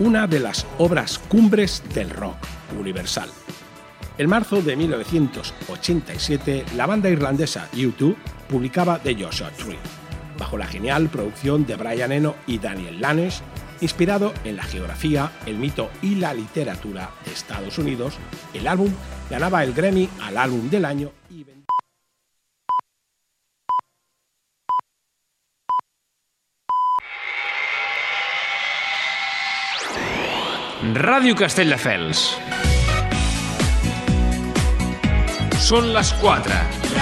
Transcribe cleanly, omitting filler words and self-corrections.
una de las obras cumbres del rock universal. En marzo de 1987, la banda irlandesa U2 publicaba The Joshua Tree, bajo la genial producción de Brian Eno y Daniel Lanois, inspirado en la geografía, el mito y la literatura de Estados Unidos. El álbum ganaba el Grammy al álbum del año y Ràdio Castelldefels. Són les 4.